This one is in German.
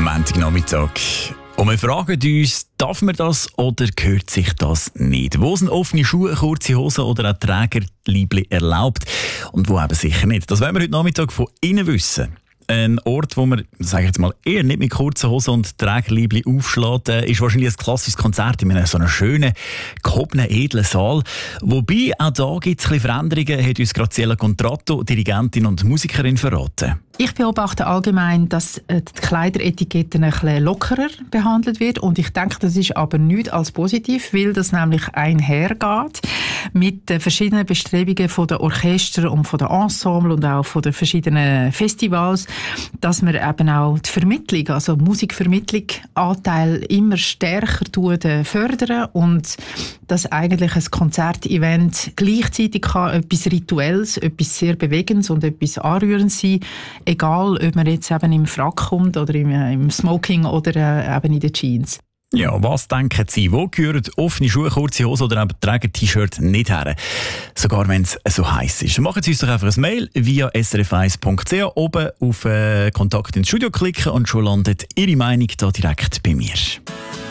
Montagnachmittag. Und wir fragen uns, darf man das oder gehört sich das nicht? Wo sind offene Schuhe, kurze Hosen oder auch Trägerliebli erlaubt? Und wo eben sicher nicht? Das wollen wir heute Nachmittag von Ihnen wissen. Ein Ort, wo man, sage ich jetzt mal, eher nicht mit kurzen Hosen und Trägerliebli aufschlägt, ist wahrscheinlich ein klassisches Konzert in einem so einem schönen, gehobenen, edlen Saal. Wobei, auch da gibt es ein bisschen Veränderungen, hat uns Graziella Contratto, Dirigentin und Musikerin, verraten. Ich beobachte allgemein, dass die Kleideretikette ein bisschen lockerer behandelt wird. Und ich denke, das ist aber nichts als positiv, weil das nämlich einhergeht mit den verschiedenen Bestrebungen von der Orchester und von der Ensemble und auch von den verschiedenen Festivals, dass man eben auch die Vermittlung, also Musikvermittlung, Anteil immer stärker fördern und dass eigentlich ein Konzertevent gleichzeitig kann etwas Rituelles, etwas sehr Bewegendes und etwas Anrührendes sein, egal ob man jetzt eben im Frack kommt oder im Smoking oder eben in den Jeans. Ja, was denken Sie? Wo gehören offene Schuhe, kurze Hose oder eben Träger-T-Shirt nicht her? Sogar wenn es so heiß ist. Machen Sie uns doch einfach ein Mail via srf1.ch, oben auf Kontakt ins Studio klicken und schon landet Ihre Meinung da direkt bei mir.